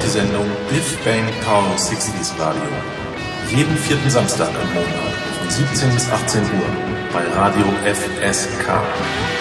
die Sendung Biff Bang Pow 60s Radio. Jeden vierten Samstag im Monat von 17 bis 18 Uhr bei Radio FSK.